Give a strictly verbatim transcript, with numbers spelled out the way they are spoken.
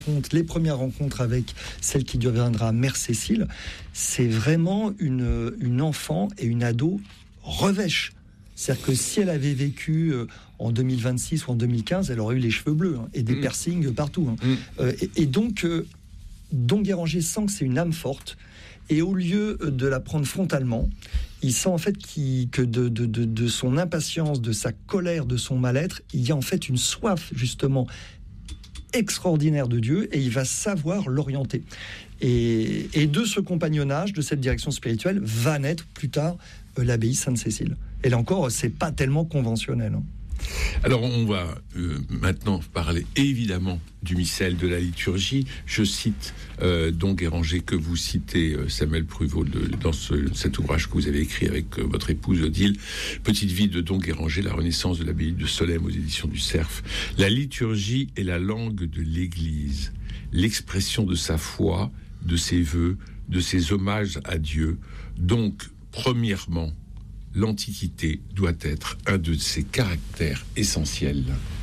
les premières rencontres avec celle qui deviendra Mère Cécile, c'est vraiment une, une enfant et une ado revêche. C'est-à-dire que si elle avait vécu en deux mille vingt-six ou en deux mille quinze, elle aurait eu les cheveux bleus hein, et des mmh. piercings partout. Hein. Mmh. Euh, et, et donc, euh, Don Guéranger sent que c'est une âme forte. Et au lieu de la prendre frontalement, il sent en fait qu'il, que de, de, de, de son impatience, de sa colère, de son mal-être, il y a en fait une soif justement extraordinaire de Dieu, et il va savoir l'orienter. Et, et de ce compagnonnage, de cette direction spirituelle, va naître plus tard euh, l'abbaye Sainte-Cécile. Et là encore, c'est pas tellement conventionnel. Hein. Alors on va euh, maintenant parler évidemment du missel, de la liturgie. Je cite euh, Don Guéranger, que vous citez, euh, Samuel Pruvot, de, dans ce, cet ouvrage que vous avez écrit avec euh, votre épouse Odile, Petite vie de Don Guéranger, la renaissance de l'abbaye de Solesmes aux éditions du Cerf. La liturgie est la langue de l'Église, l'expression de sa foi, de ses vœux, de ses hommages à Dieu. Donc, premièrement, l'Antiquité doit être un de ses caractères essentiels.